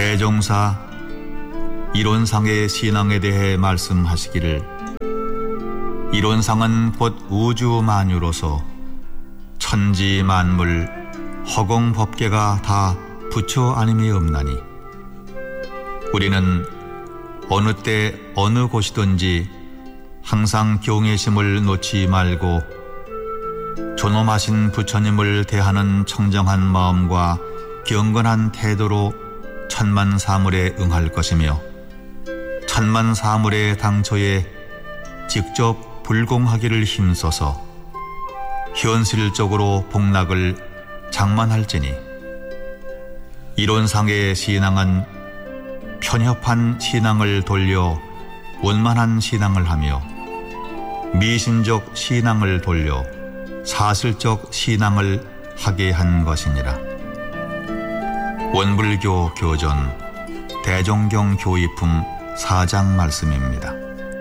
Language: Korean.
대종사 이론상의 신앙에 대해 말씀하시기를 이론상은 곧 우주 만유로서 천지 만물 허공 법계가 다 부처 아님이 없나니 우리는 어느 때 어느 곳이든지 항상 경외심을 놓지 말고 존엄하신 부처님을 대하는 청정한 마음과 경건한 태도로 천만사물에 응할 것이며 천만사물의 당초에 직접 불공하기를 힘써서 현실적으로 복락을 장만할지니 이론상의 신앙은 편협한 신앙을 돌려 원만한 신앙을 하며 미신적 신앙을 돌려 사실적 신앙을 하게 한 것이니라. 원불교 교전 대종경 교의품 4장 말씀입니다.